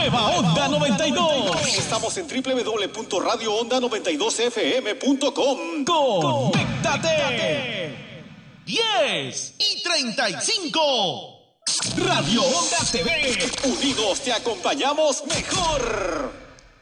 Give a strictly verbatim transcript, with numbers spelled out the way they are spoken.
nueva Onda noventa y dos. Estamos en doble u doble u doble u punto radio onda noventa y dos f m punto com. ¡Conéctate! diez y treinta y cinco. Radio Onda T V. Unidos te acompañamos mejor.